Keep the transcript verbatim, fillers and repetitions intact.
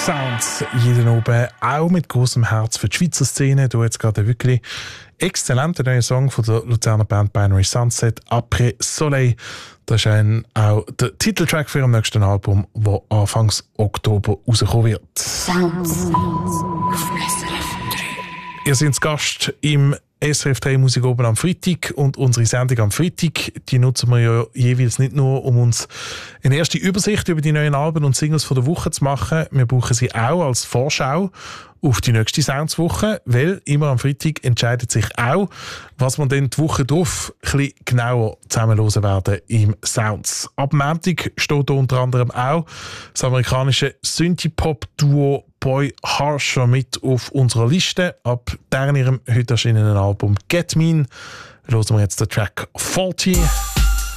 Sounds jeden oben, auch mit großem Herz für die Schweizer Szene. Du jetzt gerade wirklich exzellenter neuer Song von der Luzerner Band Binary Sunset, Après Soleil. Das ist ein, auch der Titeltrack für ihrem nächsten Album, das Anfangs Oktober rauskommen wird. Sounds. Ihr seid zu Gast im S R F drei Musik oben am Freitag und unsere Sendung am Freitag, die nutzen wir ja jeweils nicht nur, um uns eine erste Übersicht über die neuen Alben und Singles von der Woche zu machen. Wir brauchen sie auch als Vorschau auf die nächste Soundswoche, weil immer am Freitag entscheidet sich auch, was wir dann die Woche drauf ein bisschen genauer zusammenhören werden im Sounds. Ab Montag steht da unter anderem auch das amerikanische Synthie-Pop-Duo Boy Harsher mit auf unserer Liste. Ab deren ihrem heute erschienenen Album Get Mean hören wir jetzt den Track Faulty.